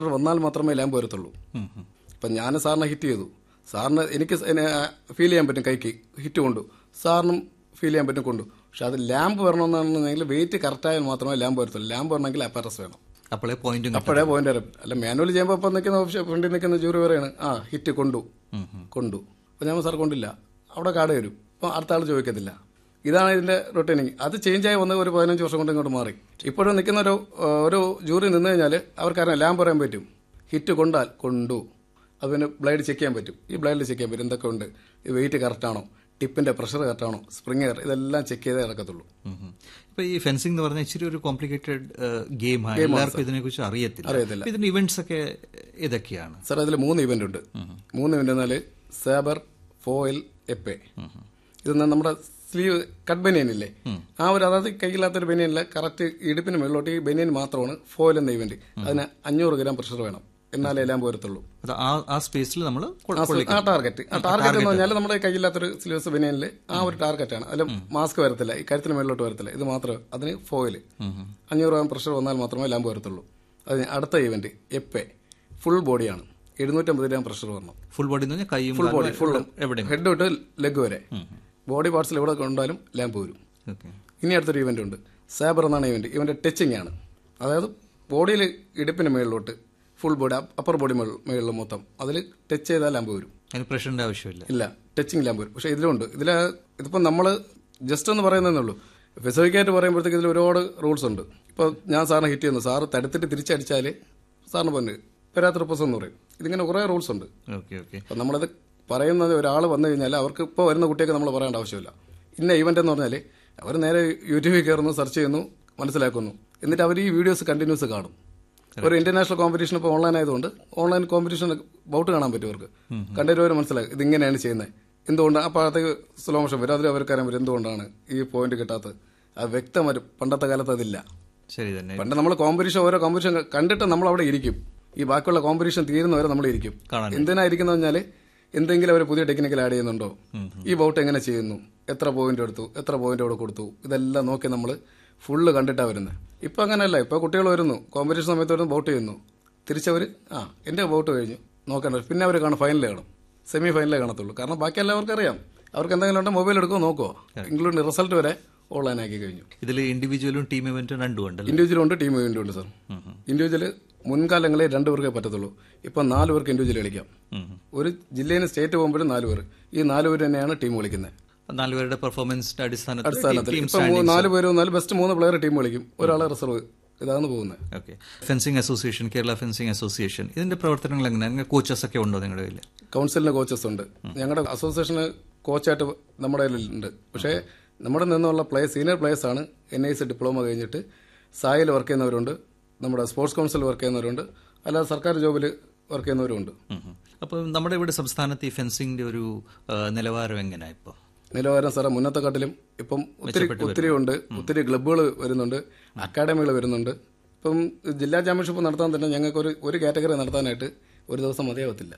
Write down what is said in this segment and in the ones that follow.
വന്നാൽ മാത്രമേ ലാമ്പ് വരത്തുള്ളൂ. ഇപ്പം ഞാൻ സാറിനെ ഹിറ്റ് ചെയ്തു, സാറിന് എനിക്ക് ഫീൽ ചെയ്യാൻ പറ്റും കൈക്ക് ഹിറ്റ് കൊണ്ടു, സാറിനും ഫീൽ ചെയ്യാൻ പറ്റും കൊണ്ടു. പക്ഷെ അത് ലാമ്പ് വരണമെന്നുണ്ടെങ്കിൽ വെയിറ്റ് കറക്റ്റായാൽ മാത്രമേ ലാമ്പ് വരത്തുള്ളൂ. ലാമ്പ് വരണമെങ്കിൽ അപ്പാരസ് വേണം, അപ്പോഴേ പോയിന്റ് വരും. അല്ല മാനുവൽ ചെയ്യുമ്പോൾ ഇപ്പം നിൽക്കുന്ന ഫ്രണ്ടിൽ നിൽക്കുന്ന ജൂറി പറയാണ് ഹിറ്റ് കൊണ്ടു. അപ്പം ഞാൻ സാർ കൊണ്ടില്ല, അവിടെ കാർഡ് വരും. അപ്പം അടുത്ത ആൾ ചോദിക്കത്തില്ല. ഇതാണ് ഇതിന്റെ റൊട്ടീനിങ്. അത് ചേഞ്ചായി വന്ന് ഒരു 15 വർഷം കൊണ്ട് ഇങ്ങോട്ട് മാറി. ഇപ്പോഴും നിൽക്കുന്ന ഒരു ജൂറി നിന്ന് കഴിഞ്ഞാൽ അവർക്കറിയാം ലാമ്പ് പറയാൻ പറ്റും. ഹിറ്റ് കൊണ്ടാൽ കൊണ്ടു. അത് പിന്നെ ബ്ലേഡ് ചെക്ക് ചെയ്യാൻ പറ്റും. ഈ ബ്ലേഡിൽ ചെക്ക് ചെയ്യാൻ പറ്റും എന്തൊക്കെ ഉണ്ട്, വെയിറ്റ് കറക്റ്റാണോ, ടിപ്പിന്റെ പ്രഷർ കറക്റ്റാണോ, സ്പ്രിങ് ഇതെല്ലാം ചെക്ക് ചെയ്തേ ഇറക്കത്തുള്ളൂ. ഇപ്പൊ ഈ ഫെൻസിംഗ് എന്ന് പറഞ്ഞാൽ ഇച്ചിരി ഒരു കോംപ്ലിക്കേറ്റഡ് ഗെയിം ആണ്, എല്ലാവർക്കും ഇതിനെ കുറിച്ച് അറിയത്തില്ല. ഇതിന്റെ ഇവന്റ്സ് ഒക്കെ ഏതൊക്കെയാണ് സാർ? അതിൽ 3 ഇവന്റ് ഉണ്ട്. 3 ഇവന്റ് എന്നാൽ സാബർ, ഫോയിൽ, എപ്പെ. ഇത് നമ്മുടെ സ്ലീവ് കട്ട് ബനിയനില്ലേ, ആ ഒരു അതായത് കൈയില്ലാത്തൊരു ബനിയനില്ല, കറക്റ്റ് ഇടുപ്പിന് മുകളിലോട്ട് ഈ ബനിയൻ മാത്രമാണ് ഫോയിൽ എന്ന ഇവന്റ്. അതിന് 500 ഗ്രാം പ്രഷർ വേണം, എന്നാലേ ലാമ്പ് വരത്തുള്ളൂ. ആ സ്പേസിൽ നമ്മൾ ആ ടാർഗറ്റ് എന്ന് പറഞ്ഞാൽ നമ്മുടെ കയ്യില്ലാത്തൊരു സ്ലീവ്സ് ബനിയനിൽ ആ ഒരു ടാർഗറ്റാണ്. അതിൽ മാസ്ക് വരത്തില്ല, ഈ കരുത്തിന് മുകളിലോട്ട് വരത്തില്ല. ഇത് മാത്രമേ അതിന് ഫോയിൽ 500 ഗ്രാം പ്രഷർ വന്നാൽ മാത്രമേ ലാമ്പ് വരത്തുള്ളൂ. അതിന് അടുത്ത ഇവന്റ് എപ്പെ, ഫുൾ ബോഡിയാണ്, 750 ഗ്രാം പ്രഷർ വരണം. Full body full body full head തൊട്ട് ലെഗ് വരെ ബോഡി പാർട്സിൽ എവിടെ കൊണ്ടാലും ലാമ്പ് വരും. ഇനി അടുത്തൊരു ഇവന്റ് ഉണ്ട്, സാബർ എന്നാണ് ഇവന്റ്. ഇവന്റെ ടച്ചിങ് ആണ്, അതായത് ബോഡിയിൽ ഇടുപ്പിന് മുകളിലോട്ട് ഫുൾ ബോഡി അപ്പർ ബോഡി മുകളിൽ മൊത്തം അതിൽ ടച്ച് ചെയ്താൽ ലാമ്പ് വരും. പ്രഷറിന്റെ ആവശ്യമില്ല, ഇല്ല, ടച്ചിങ് ലാമ്പ് വരും. പക്ഷെ ഇതിലുണ്ട്, ഇതിപ്പോൾ നമ്മൾ ജസ്റ്റ് ഒന്ന് പറയുന്നതേ ഉള്ളൂ. സ്പെസിഫിക്കായിട്ട് പറയുമ്പോഴത്തേക്ക് ഇതിൽ ഒരുപാട് റൂൾസ് ഉണ്ട്. ഇപ്പോൾ ഞാൻ സാറിനെ ഹിറ്റ് ചെയ്യുന്നു, സാറ് തടുത്തിട്ട് തിരിച്ചടിച്ചാൽ സാറിന് പറഞ്ഞു വരാത്ത പ്രൊസസ് എന്ന് പറയും. ഇതിങ്ങനെ കുറേ റൂൾസ് ഉണ്ട്. അപ്പം നമ്മളത് പറയുന്നത് ഒരാൾ വന്നു കഴിഞ്ഞാൽ അവർക്ക് ഇപ്പോൾ വരുന്ന കുട്ടിയൊക്കെ നമ്മൾ പറയേണ്ട ആവശ്യമില്ല. ഇന്ന ഇവന്റ് എന്ന് പറഞ്ഞാൽ അവർ നേരെ യൂട്യൂബിൽ കയറുന്നു, സെർച്ച് ചെയ്യുന്നു, മനസ്സിലാക്കുന്നു, എന്നിട്ട് അവർ ഈ വീഡിയോസ് കണ്ടിന്യൂസ് കാണും. ഒരു ഇന്റർനാഷണൽ കോമ്പറ്റീഷൻ ഇപ്പോൾ ഓൺലൈൻ ആയതുകൊണ്ട് ഓൺലൈൻ കോമ്പറ്റീഷൻ ബൗട്ട് കാണാൻ പറ്റും അവർക്ക്. കണ്ടിട്ട് അവർ മനസ്സിലാക്കും ഇതിങ്ങനെയാണ് ചെയ്യുന്നത്, എന്തുകൊണ്ടാണ്. അപ്പോൾ അകത്തേക്ക് സ്ലോ മോഷൻ വരും, അതിൽ അവർക്കറിയാൻ പറ്റും എന്തുകൊണ്ടാണ് ഈ പോയിന്റ് കിട്ടാത്തത്. അത് വ്യക്തമായിട്ട് പണ്ടത്തെ കാലത്ത് അതില്ല. ശരി തന്നെ. പണ്ട് നമ്മൾ ഓരോ കോമ്പറ്റീഷൻ കണ്ടിട്ട് നമ്മൾ അവിടെ ഇരിക്കും, ഈ ബാക്കിയുള്ള കോമ്പറ്റീഷൻ തീരുന്നവരെ നമ്മൾ ഇരിക്കും. എന്തിനായിരിക്കുന്ന പറഞ്ഞാൽ എന്തെങ്കിലും അവർ പുതിയ ടെക്നിക്കൽ ആഡ് ചെയ്യുന്നുണ്ടോ, ഈ ബൗട്ട് എങ്ങനെ ചെയ്യുന്നു, എത്ര പോയിന്റ് എടുത്തു, എത്ര പോയിന്റ് അവിടെ കൊടുത്തു, ഇതെല്ലാം നോക്കി നമ്മൾ ഫുള്ള് കണ്ടിട്ടാണ് വരുന്നത്. ഇപ്പം അങ്ങനെയല്ല. ഇപ്പോൾ കുട്ടികൾ വരുന്നു, കോമ്പറ്റീഷൻ സമയത്ത് വരുന്നു, ബൗട്ട് ചെയ്യുന്നു, തിരിച്ചവർ എൻ്റെ ബൗട്ട് കഴിഞ്ഞു നോക്കേണ്ട, പിന്നെ അവർ കാണും ഫൈനലേ കാണും, സെമി ഫൈനലേ കാണത്തുള്ളൂ. കാരണം ബാക്കി എല്ലാവർക്കും അറിയാം, അവർക്ക് എന്തെങ്കിലും ഉണ്ടെങ്കിൽ മൊബൈൽ എടുക്കുമോ നോക്കുമോ, ഇൻക്ലൂഡിംഗ് റിസൾട്ട് വരെ ഓൺലൈൻ ആക്കി കഴിഞ്ഞു. ഇതിൽ ഇൻഡിവിജ്വലും ടീം ഇവന്റും രണ്ടും ഉണ്ട്. ഇൻഡിവിജ്വലും ഉണ്ട്, ടീം ഇവന്റും ഉണ്ട് സാർ. ഇൻഡിവിജ്വൽ മുൻകാലങ്ങളിൽ 2 പേർക്കേ പറ്റത്തുള്ളൂ, ഇപ്പം 4 പേർക്ക് ഇൻഡിവിജ്വൽ കളിക്കാം. ഒരു ജില്ലയിൽ നിന്ന് സ്റ്റേറ്റ് പോകുമ്പോഴും 4 പേർ, ഈ 4 പേര് തന്നെയാണ് ടീം കളിക്കുന്നത്. 4 പേരുടെ പെർഫോമൻസിന്റെ അടിസ്ഥാനത്തിൽ ഇപ്പം 4 പേര് വന്നാലും ബെസ്റ്റ് 3 പ്ലെയർ ടീം കളിക്കും, ഒരാളെ റിസർവ്, ഇതാണ് പോകുന്നത്. Okay. Fencing association, Kerala fencing association, ഇതിന്റെ പ്രവർത്തനങ്ങൾ എങ്ങനെയാണ്? കോച്ചസ് ഒക്കെ ഉണ്ടോ നിങ്ങളുടെ കയ്യിൽ? കൗൺസിലിന് കോച്ചസ് ഉണ്ട്. ഞങ്ങളുടെ അസോസിയേഷന് കോച്ചായിട്ട് നമ്മുടെ കയ്യിലുണ്ട്. പക്ഷേ നമ്മുടെ നിന്നുള്ള സീനിയർ പ്ലേയേഴ്സ് ആണ്. NIC ഡിപ്ലോമ കഴിഞ്ഞിട്ട് സായിൽ വർക്ക് ചെയ്യുന്നവരുണ്ട്, നമ്മുടെ സ്പോർട്സ് കൗൺസിൽ വർക്ക് ചെയ്യുന്നവരുണ്ട്, അല്ലാതെ സർക്കാർ ജോബിൽ വർക്ക് ചെയ്യുന്നവരുണ്ട്. അപ്പോൾ നമ്മുടെ ഇവിടെ സംസ്ഥാനത്ത് ഈ ഫെൻസിംഗിന്റെ ഒരു നിലവാരം എങ്ങനെയാണ് ഇപ്പോൾ? നിലവാരം സാറേ മുന്നത്തെക്കാട്ടിലും ഇപ്പം ഒത്തിരി ഉണ്ട്. ഒത്തിരി ക്ലബ്ബുകൾ വരുന്നുണ്ട്, അക്കാഡമികൾ വരുന്നുണ്ട്. ഇപ്പം ജില്ലാ ചാമ്പ്യൻഷിപ്പ് നടത്താൻ തന്നെ ഞങ്ങൾക്ക് ഒരു കാറ്റഗറി നടത്താനായിട്ട് ഒരു ദിവസം മതിയാവത്തില്ല.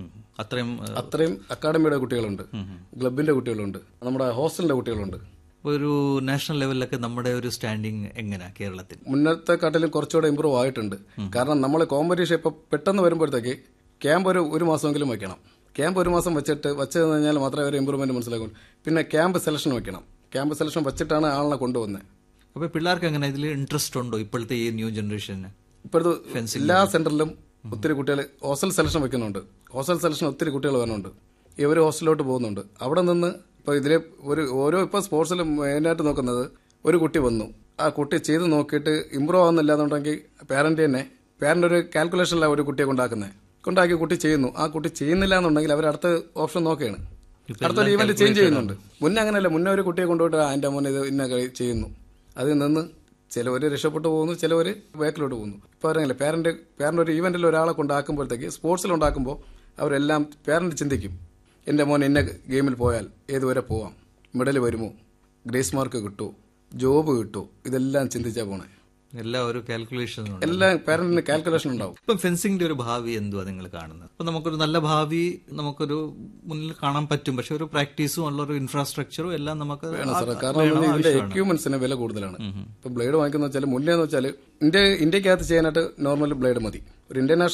അത്രയും അക്കാഡമിയുടെ കുട്ടികളുണ്ട്, ക്ലബിന്റെ കുട്ടികളുണ്ട്, നമ്മുടെ ഹോസ്റ്റലിന്റെ കുട്ടികളുണ്ട്. ഒരു നാഷണൽ ലെവലിലൊക്കെ നമ്മുടെ ഒരു സ്റ്റാൻഡിങ് എങ്ങനെയാ കേരളത്തിൽ? മുന്നത്തെക്കാട്ടിലും കുറച്ചുകൂടെ ഇമ്പ്രൂവ് ആയിട്ടുണ്ട്. കാരണം നമ്മൾ കോമ്പറ്റീഷൻ ഇപ്പൊ പെട്ടെന്ന് വരുമ്പോഴത്തേക്ക് ക്യാമ്പ് ഒരു മാസമെങ്കിലും വയ്ക്കണം. ക്യാമ്പ് 1 മാസം വെച്ച് കഴിഞ്ഞാൽ മാത്രമേ ഒരു ഇമ്പ്രൂവ്മെന്റ് മനസ്സിലാക്കൂ. പിന്നെ ക്യാമ്പ് സെലക്ഷൻ വെക്കണം. ക്യാമ്പ് സെലക്ഷൻ വെച്ചിട്ടാണ് ആളിനെ കൊണ്ടുവന്നത്. അപ്പോൾ പിള്ളേർക്ക് എങ്ങനെ ഇതിൽ ഇൻട്രസ്റ്റ് ഉണ്ടോ ഇപ്പോഴത്തെ ഈ ന്യൂ ജനറേഷന്? ഇപ്പോഴത്തെ എല്ലാ സെന്ററിലും ഒത്തിരി കുട്ടികൾ ഹോസ്റ്റൽ സെലക്ഷൻ വെക്കുന്നുണ്ട്. ഹോസ്റ്റൽ സെലക്ഷൻ ഒത്തിരി കുട്ടികൾ വരുന്നുണ്ട്. ഇവർ ഹോസ്റ്റലിലോട്ട് പോകുന്നുണ്ട്. അവിടെ നിന്ന് ഇപ്പോൾ ഇതിൽ ഓരോ ഇപ്പോൾ സ്പോർട്സിൽ മെയിനായിട്ട് നോക്കുന്നത്, ഒരു കുട്ടി വന്നു, ആ കുട്ടി ചെയ്ത് നോക്കിയിട്ട് ഇമ്പ്രൂവ് ആവുന്നില്ല എന്നുണ്ടെങ്കിൽ പാരന്റ് ഒരു കാൽക്കുലേഷനിലാണ് ഒരു കുട്ടിയെ കൊണ്ടാക്കി കുട്ടി ചെയ്യുന്നു. ആ കുട്ടി ചെയ്യുന്നില്ല എന്നുണ്ടെങ്കിൽ അവർ അടുത്ത ഓപ്ഷൻ നോക്കുകയാണ്, അടുത്തൊരു ഈവന്റ് ചേഞ്ച് ചെയ്യുന്നുണ്ട്. മുന്നേ അങ്ങനെയല്ല. മുന്നേ ഒരു കുട്ടിയെ കൊണ്ടുപോയിട്ട് എൻ്റെ മോനെ ഇത് ഇന്ന ചെയ്യുന്നു, അതിൽ നിന്ന് ചിലവർ രക്ഷപ്പെട്ടു പോകുന്നു, ചിലവർ ബാക്കിലോട്ട് പോകുന്നു. ഇപ്പോൾ അവരങ്ങനെ പാരന്റ് ഒരു ഈവന്റിൽ ഒരാളെ കൊണ്ടാക്കുമ്പോഴത്തേക്ക് സ്പോർട്സിലുണ്ടാക്കുമ്പോൾ അവരെല്ലാം പാരന്റ് ചിന്തിക്കും, എൻ്റെ മോൻ ഇന്ന ഗെയിമിൽ പോയാൽ ഏതുവരെ പോവാം, മെഡൽ വരുമോ, ഗ്രേസ് മാർക്ക് കിട്ടുമോ, ജോബ് കിട്ടുമോ, ഇതെല്ലാം ചിന്തിച്ചാൽ പോണേ. എല്ലാം ഒരു കാൽക്കുലേഷൻ, എല്ലാം പാരന്റിന് കാൽക്കുലേഷൻ ഉണ്ടാവും. ഇപ്പം ഫെൻസിംഗിന്റെ ഒരു ഭാവി എന്തുവാ നിങ്ങൾ കാണുന്നത്? ഇപ്പം നമുക്കൊരു നല്ല ഭാവി നമുക്കൊരു മുന്നിൽ കാണാൻ പറ്റും. പക്ഷെ ഒരു പ്രാക്ടീസും ഉള്ള ഒരു ഇൻഫ്രാസ്ട്രക്ചറും എല്ലാം നമുക്ക് വേണം സാർ. കാരണം ഇതിന്റെ എക്യുപ്മെന്റ്സിന് വില കൂടുതലാണ്. ഇപ്പൊ ബ്ലേഡ് വാങ്ങിക്കുന്ന വെച്ചാൽ മുന്നേ എന്ന് വെച്ചാൽ ഇന്ത്യക്കകത്ത് ചെയ്യാനായിട്ട് നോർമൽ ബ്ലേഡ് മതി. ഒരു ഇന്റർനാഷണൽ